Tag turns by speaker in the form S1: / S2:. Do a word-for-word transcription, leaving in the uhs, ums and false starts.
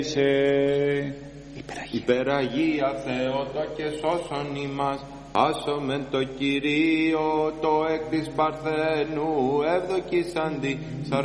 S1: Υπεραγία Θεότο και σώσον ημάς, άσομεν το Κυρίο το εκ της Παρθένου, ευδοκίσαντι